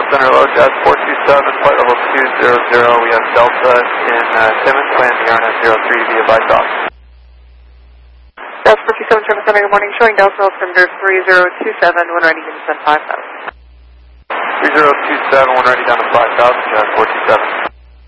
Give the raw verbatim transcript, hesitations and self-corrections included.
Center low, Jazz four two seven, flight level two zero zero. We have Delta in uh, Timmins, land R N S zero three via byte off. Jazz four two seven, Travis Center, good morning. Showing Delta altimeter three zero two seven, when ready to descend five thousand. three zero two seven, when ready down to five thousand, Jazz four two seven.